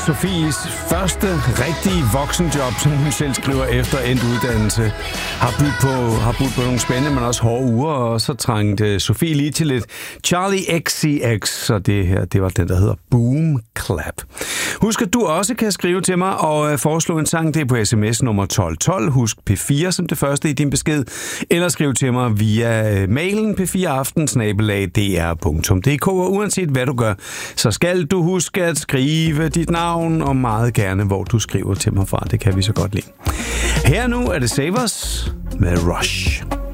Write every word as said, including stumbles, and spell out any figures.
Sofies første rigtige voksenjob, som hun selv skriver efter endt uddannelse, har budt på, har budt på nogle spændende, men også hårde uger, og så trængte Sofie lige til lidt Charlie X C X, så det her, det var den, der hedder Boom Clap. Husk, at du også kan skrive til mig og foreslå en sang, det er på sms nummer tolv tolv. Husk P fire som det første i din besked, eller skriv til mig via mailen p fire aften snabel-a d r punktum d k, og uanset hvad du gør, så skal du huske at skrive dit navn, og meget gerne, hvor du skriver til mig fra. Det kan vi så godt lide. Her nu er det Savers med Rush.